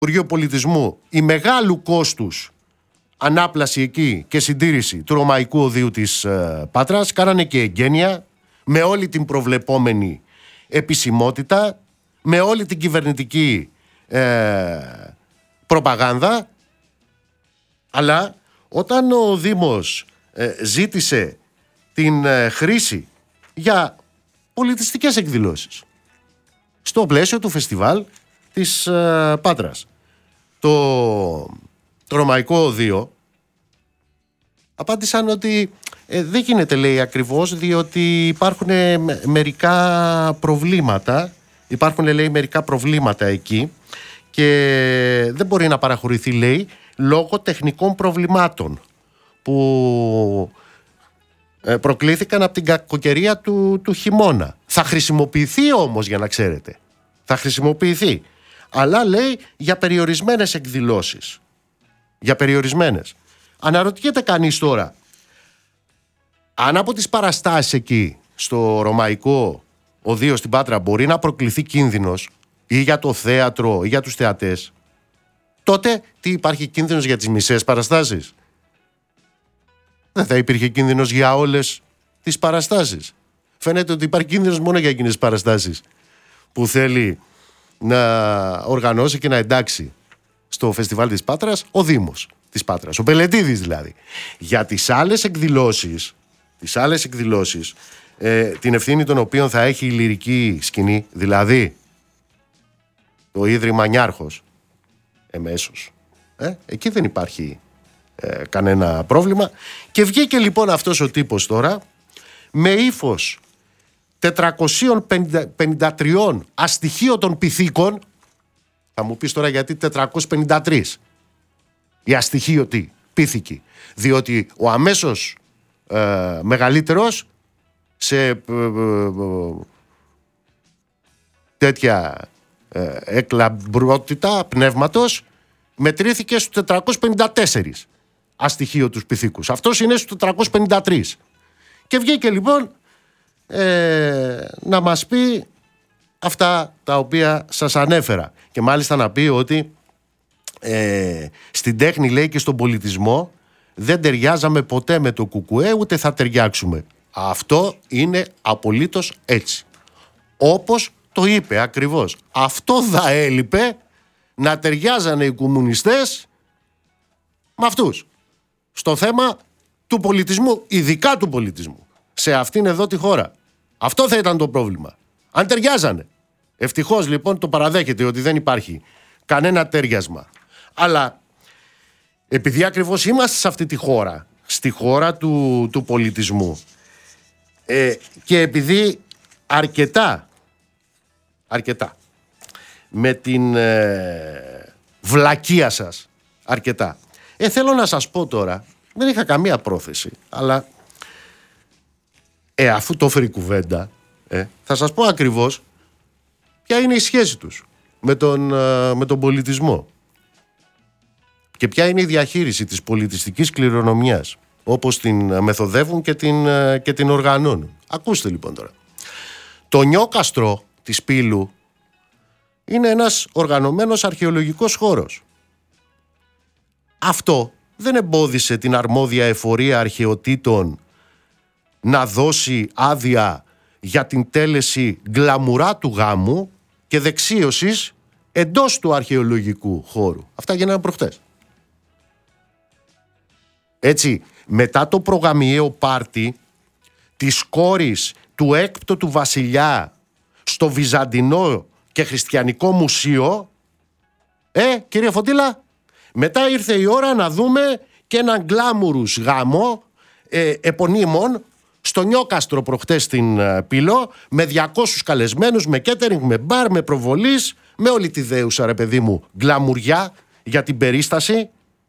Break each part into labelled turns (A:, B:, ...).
A: Υπουργείο Πολιτισμού η μεγάλου κόστους ανάπλαση εκεί και συντήρηση του Ρωμαϊκού Οδείου της Πάτρας. Κάνανε και εγγένεια με όλη την προβλεπόμενη επισημότητα, με όλη την κυβερνητική προπαγάνδα. Αλλά όταν ο Δήμος ζήτησε την χρήση για πολιτιστικές εκδηλώσεις στο πλαίσιο του φεστιβάλ της Πάτρας, το Ρωμαϊκό Οδείο απάντησαν ότι δεν γίνεται, λέει, ακριβώς, διότι υπάρχουν μερικά προβλήματα. Υπάρχουν, λέει, μερικά προβλήματα εκεί και δεν μπορεί να παραχωρηθεί, λέει, λόγω τεχνικών προβλημάτων που προκλήθηκαν από την κακοκαιρία του χειμώνα. Θα χρησιμοποιηθεί όμως, για να ξέρετε. Θα χρησιμοποιηθεί. Αλλά, λέει, για περιορισμένες εκδηλώσεις. Για περιορισμένες. Αναρωτιέται κανείς τώρα, αν από τις παραστάσεις εκεί στο Ρωμαϊκό Οδείο στην Πάτρα μπορεί να προκληθεί κίνδυνος ή για το θέατρο ή για τους θεατές, τότε τι υπάρχει κίνδυνος για τις μισές παραστάσεις? Δεν θα υπήρχε κίνδυνος για όλες τις παραστάσεις. Φαίνεται ότι υπάρχει κίνδυνος μόνο για εκείνες τις παραστάσεις που θέλει να οργανώσει και να εντάξει στο φεστιβάλ της Πάτρας ο Δήμος της Πάτρας, ο Πελετίδης δηλαδή. Για τις άλλες εκδηλώσεις, την ευθύνη των οποίων θα έχει η λυρική σκηνή, δηλαδή το Ίδρυμα Νιάρχος, εμέσως, εκεί δεν υπάρχει κανένα πρόβλημα. Και βγήκε λοιπόν αυτός ο τύπος τώρα με ύφος 453 αστοιχείωτων πυθίκων. Θα μου πεις τώρα γιατί 453 οι αστοιχείωτοι πύθικοι? Διότι ο αμέσως μεγαλύτερος σε τέτοια εκλαμπρότητα πνεύματος μετρήθηκε στους 454 αστοιχείωτους πυθίκους. Αυτός είναι στους 453. Και βγήκε λοιπόν να μας πει αυτά τα οποία σας ανέφερα. Και μάλιστα να πει ότι στην τέχνη, λέει, και στον πολιτισμό δεν ταιριάζαμε ποτέ με το ΚΚΕ, ούτε θα ταιριάξουμε. Αυτό είναι απολύτως έτσι. Όπως το είπε ακριβώς. Αυτό θα έλειπε, να ταιριάζανε οι κομμουνιστές με αυτούς στο θέμα του πολιτισμού, ειδικά του πολιτισμού, σε αυτήν εδώ τη χώρα. Αυτό θα ήταν το πρόβλημα, αν ταιριάζανε. Ευτυχώς λοιπόν το παραδέχεται ότι δεν υπάρχει κανένα ταιριασμα. Αλλά επειδή ακριβώς είμαστε σε αυτή τη χώρα, στη χώρα του πολιτισμού, και επειδή αρκετά με την βλακεία σας, αρκετά, θέλω να σας πω τώρα, δεν είχα καμία πρόθεση, αλλά αφού το έφερε η κουβέντα, θα σας πω ακριβώς ποια είναι η σχέση τους με τον πολιτισμό και ποια είναι η διαχείριση της πολιτιστικής κληρονομιάς, όπως την μεθοδεύουν και την οργανώνουν. Ακούστε λοιπόν τώρα. Το Νιόκαστρο της Πύλου είναι ένας οργανωμένος αρχαιολογικός χώρος. Αυτό δεν εμπόδισε την αρμόδια εφορία αρχαιοτήτων να δώσει άδεια για την τέλεση γκλαμουρά του γάμου και δεξίωσης εντός του αρχαιολογικού χώρου. Αυτά γίνανε προχτές. Έτσι, μετά το προγαμιαίο πάρτι της κόρης του έκπτωτου βασιλιά στο Βυζαντινό και Χριστιανικό Μουσείο, κύριε Φωτήλα, μετά ήρθε η ώρα να δούμε και έναν γκλάμουρους γάμο επωνύμων στο Νιόκαστρο προχτές στην Πύλο, με 200 καλεσμένους, με κέτερινγκ, με μπαρ, με προβολής, με όλη τη δέουσα, ρε παιδί μου, γκλαμουριά για την περίσταση.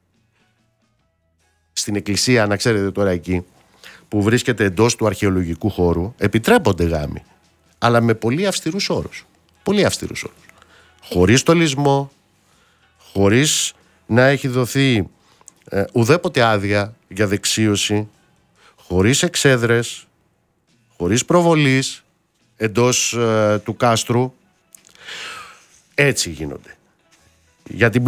A: Στην εκκλησία, να ξέρετε τώρα, εκεί που βρίσκεται εντός του αρχαιολογικού χώρου, επιτρέπονται γάμοι, αλλά με πολύ αυστηρούς όρους. Πολύ αυστηρούς όρους. Χωρίς στολισμό, χωρίς να έχει δοθεί ουδέποτε άδεια για δεξίωση, χωρίς εξέδρες, χωρίς προβολής εντός του κάστρου. Έτσι γίνονται. Για την